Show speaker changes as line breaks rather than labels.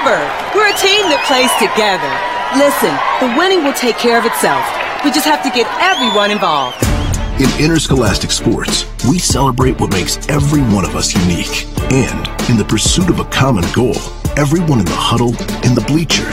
Pittsburgh. We're a team that plays together. Listen, the winning will take care of itself. We just have to get everyone involved.
In interscholastic sports, we celebrate what makes every one of us unique. And in the pursuit of a common goal, everyone in the huddle, in the bleachers,